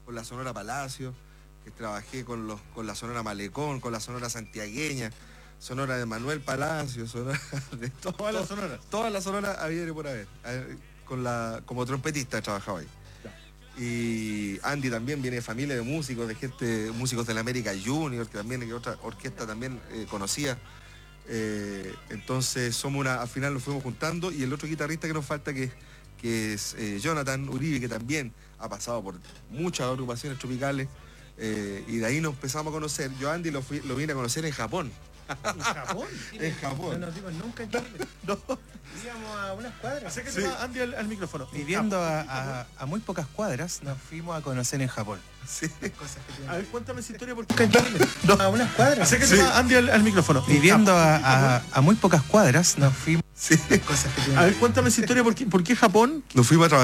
con la Sonora Palacio, que trabajé con la Sonora Malecón, con la Sonora Santiagueña, Sonora de Manuel Palacio, Sonora de todas las sonoras había por haber. Como trompetista he trabajado ahí. Y Andy también viene de familia de músicos, músicos de la América Junior, que también es otra orquesta también conocida. Entonces al final nos fuimos juntando, y el otro guitarrista que nos falta, que es Jonathan Uribe, que también ha pasado por muchas agrupaciones tropicales, y de ahí nos empezamos a conocer. Yo a Andy lo vine a conocer en Japón. ¿En Japón? En Japón. No nos vimos nunca en Chile. No. Vivíamos a unas cuadras. Acércate más, Andy, al micrófono. Viviendo a muy pocas cuadras, nos fuimos a conocer en Japón. Sí. A ver, cuéntame esa historia porque... A unas cuadras. Acércate más, Andy, al micrófono. Viviendo a muy pocas cuadras, nos fuimos. Sí. A ver, cuéntame esa historia porque ¿por qué Japón? Nos fuimos a trabajar